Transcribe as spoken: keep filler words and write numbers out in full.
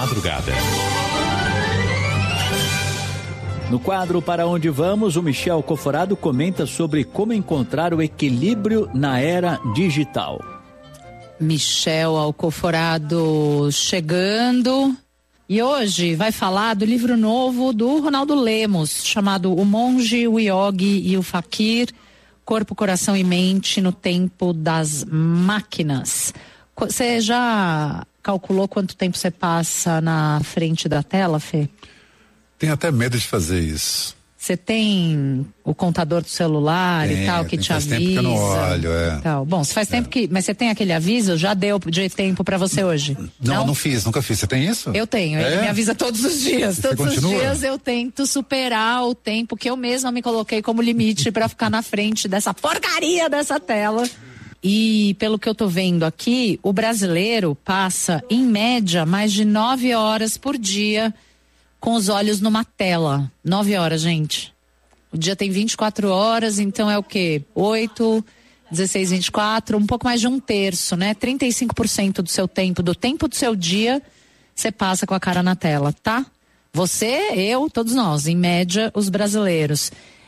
madrugada. No quadro Para Onde Vamos, o Michel Alcoforado comenta sobre como encontrar o equilíbrio na era digital. Michel Alcoforado chegando e hoje vai falar do livro novo do Ronaldo Lemos, chamado O Monge, o Yogi e o Fakir, Corpo, Coração e Mente no Tempo das Máquinas. Você já calculou quanto tempo você passa na frente da tela, Fê? Tenho até medo de fazer isso. Você tem o contador do celular tem, e tal, que tem, te faz avisa? Tempo que eu não olho, é. Tal. Bom, se faz é. tempo que... Mas você tem aquele aviso? Já deu de tempo pra você hoje? Não, não, não fiz, nunca fiz. Você tem isso? Eu tenho, ele é? me avisa todos os dias. Você todos continua? os dias eu tento superar o tempo que eu mesma me coloquei como limite pra ficar na frente dessa porcaria dessa tela. E pelo que eu tô vendo aqui, o brasileiro passa, em média, mais de nove horas por dia com os olhos numa tela. Nove horas, gente. O dia tem vinte e quatro horas, então é o quê? Oito, dezesseis, vinte e quatro, um pouco mais de um terço, né? trinta e cinco por cento do seu tempo, do tempo do seu dia, você passa com a cara na tela, tá? Você, eu, todos nós, em média, os brasileiros.